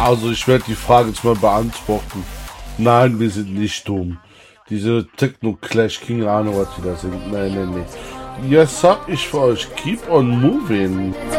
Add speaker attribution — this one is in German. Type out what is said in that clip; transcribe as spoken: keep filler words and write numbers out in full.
Speaker 1: Also ich werde die Frage jetzt mal beantworten. Nein, wir sind nicht dumm. Diese Techno-Clash, keine Ahnung, was die da sind. Nein, nein, nein. Jetzt hab ich für euch Keep on Moving.